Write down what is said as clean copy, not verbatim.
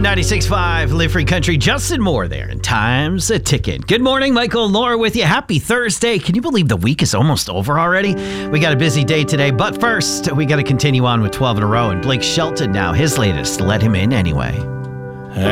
96.5 Live Free Country. Justin Moore there, and time's a ticking. Good morning, Michael and Laura with you. Happy Thursday. Can you believe the week is almost over already? We got a busy day today, but first, we got to continue on with 12 in a row. And Blake Shelton now, his latest, Let Him In Anyway.